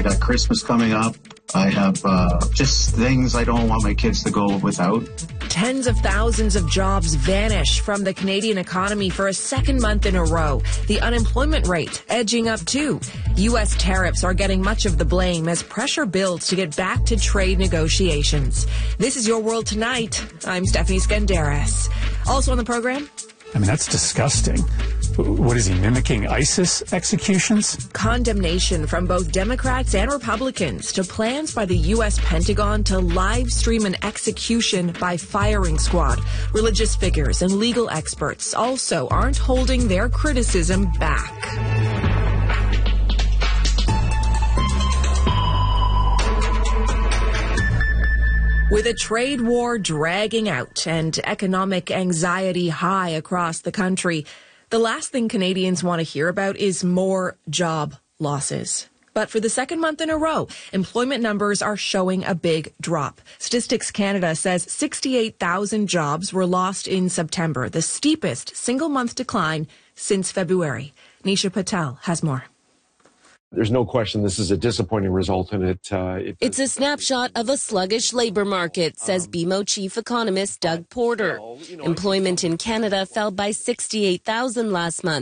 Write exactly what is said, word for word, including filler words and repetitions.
got Christmas coming up. I have uh, just things I don't want my kids to go without. Tens of thousands of jobs vanish from the Canadian economy for a second month in a row. The unemployment rate edging up too. U S tariffs are getting much of the blame as pressure builds to get back to trade negotiations. This is Your World Tonight. I'm Stephanie Skandaris. Also on the program, I mean, that's disgusting. What is he, mimicking ISIS executions? Condemnation from both Democrats and Republicans to plans by the U S Pentagon to live stream an execution by firing squad. Religious figures and legal experts also aren't holding their criticism back. With a trade war dragging out and economic anxiety high across the country, the last thing Canadians want to hear about is more job losses. But for the second month in a row, employment numbers are showing a big drop. Statistics Canada says sixty-eight thousand jobs were lost in September, the steepest single-month decline since February. Nisha Patel has more. There's no question this is a disappointing result, and it, uh, it... It's a snapshot of a sluggish labour market, says B M O chief economist Doug Porter. Employment in Canada fell by sixty-eight thousand last month.